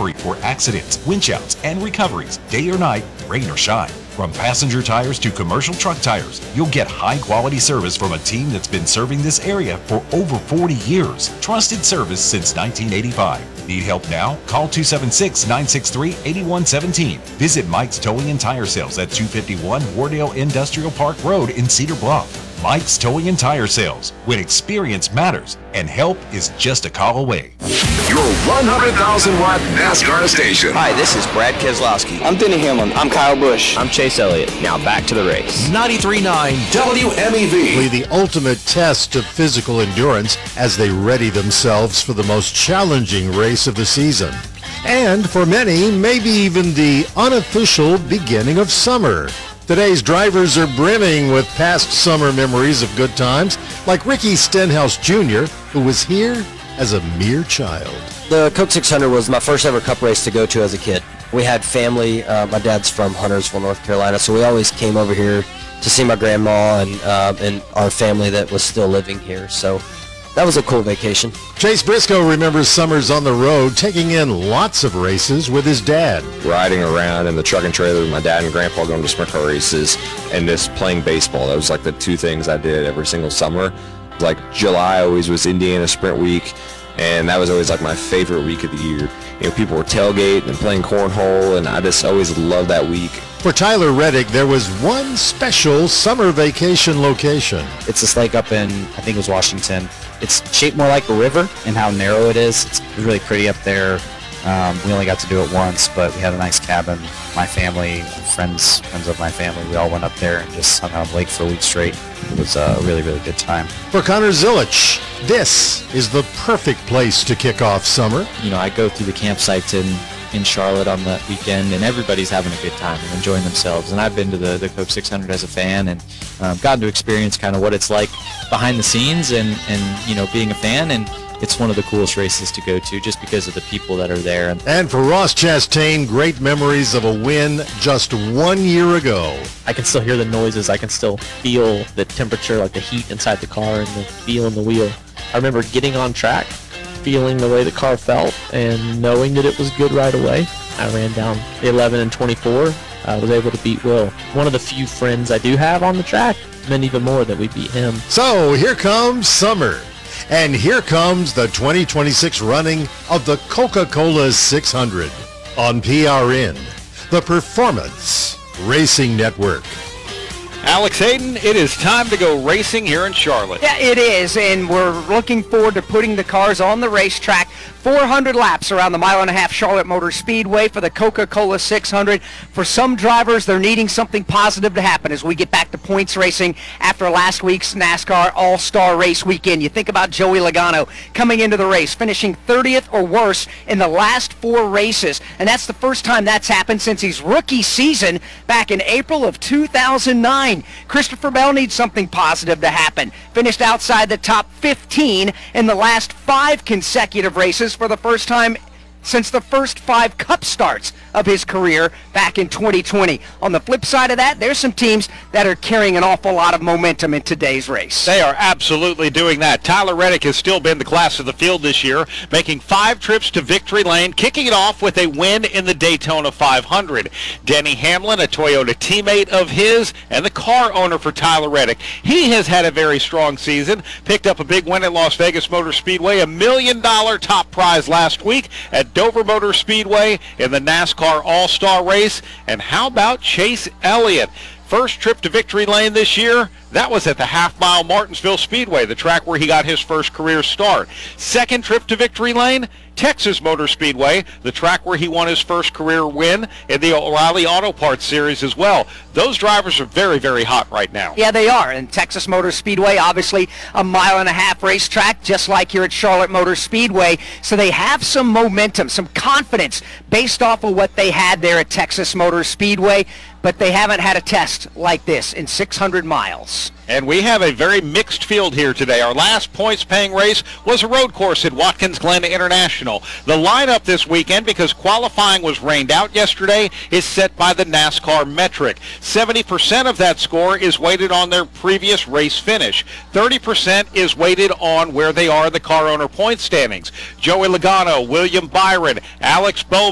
free for accidents, winch outs, and recoveries, day or night, rain or shine. From passenger tires to commercial truck tires, you'll get high-quality service from a team that's been serving this area for over 40 years. Trusted service since 1985. Need help now? Call 276-963-8117. Visit Mike's Towing and Tire Sales at 251 Wardale Industrial Park Road in Cedar Bluff. Mike's Towing and Tire Sales, when experience matters and help is just a call away. Your 100,000-watt NASCAR station. Hi, this is Brad Keselowski. I'm Denny Hamlin. I'm Kyle Busch. I'm Chase Elliott. Now back to the race. 93.9 WMEV. The ultimate test of physical endurance as they ready themselves for the most challenging race of the season. And for many, maybe even the unofficial beginning of summer. Today's drivers are brimming with past summer memories of good times, like Ricky Stenhouse Jr., who was here as a mere child. The Coke 600 was my first ever cup race to go to as a kid. We had family. My dad's from Huntersville, North Carolina, so we always came over here to see my grandma and our family that was still living here. So that was a cool vacation. Chase Briscoe remembers summers on the road, taking in lots of races with his dad. Riding around in the truck and trailer with my dad and grandpa, going to sprint car races, and just playing baseball. That was like the two things I did every single summer. Like July always was Indiana Sprint Week, and that was always like my favorite week of the year. You know, people were tailgating and playing cornhole, and I just always loved that week. For Tyler Reddick, there was one special summer vacation location. It's this lake up in, I think it was Washington. It's shaped more like a river in how narrow it is. It's really pretty up there. We only got to do it once, but we had a nice cabin. My family, friends of my family, we all went up there and just hung out on the lake for a week straight. It was a really, really good time. For Connor Zilich, this is the perfect place to kick off summer. You know, I go through the campsites in Charlotte on the weekend, and everybody's having a good time and enjoying themselves. And I've been to the Coke 600 as a fan and gotten to experience kind of what it's like behind the scenes and you know, being a fan. And it's one of the coolest races to go to just because of the people that are there. And for Ross Chastain, great memories of a win just 1 year ago. I can still hear the noises. I can still feel the temperature, like the heat inside the car and the feel in the wheel. I remember getting on track, feeling the way the car felt, and knowing that it was good right away. I ran down the 11 and 24. I was able to beat Will. One of the few friends I do have on the track, meant even more that we beat him. So here comes summer. And here comes the 2026 running of the Coca-Cola 600 on PRN, the Performance Racing Network. Alex Hayden, it is time to go racing here in Charlotte. Yeah, it is, and we're looking forward to putting the cars on the racetrack. 400 laps around the 1.5 mile Charlotte Motor Speedway for the Coca-Cola 600. For some drivers, they're needing something positive to happen as we get back to points racing after last week's NASCAR All-Star Race Weekend. You think about Joey Logano coming into the race, finishing 30th or worse in the last 4 races, and that's the first time that's happened since his rookie season back in April of 2009. Christopher Bell needs something positive to happen. Finished outside the top 15 in the last 5 consecutive races for the first time since the first 5 Cup starts of his career back in 2020. On the flip side of that, there's some teams that are carrying an awful lot of momentum in today's race. They are absolutely doing that. Tyler Reddick has still been the class of the field this year, making 5 trips to victory lane, kicking it off with a win in the Daytona 500. Denny Hamlin, a Toyota teammate of his and the car owner for Tyler Reddick. He has had a very strong season, picked up a big win at Las Vegas Motor Speedway, $1 million top prize last week at Dover Motor Speedway in the NASCAR All-Star Race. And how about Chase Elliott? First trip to victory lane this year, that was at the half-mile Martinsville Speedway, the track where he got his first career start. Second trip to victory lane, Texas Motor Speedway, the track where he won his first career win in the O'Reilly Auto Parts Series as well. Those drivers are very, very hot right now. Yeah, they are. And Texas Motor Speedway, obviously a 1.5 mile racetrack, just like here at Charlotte Motor Speedway. So they have some momentum, some confidence based off of what they had there at Texas Motor Speedway. But they haven't had a test like this in 600 miles. And we have a very mixed field here today. Our last points-paying race was a road course at Watkins Glen International. The lineup this weekend, because qualifying was rained out yesterday, is set by the NASCAR metric. 70% of that score is weighted on their previous race finish. 30% is weighted on where they are in the car owner point standings. Joey Logano, William Byron, Alex Bowman,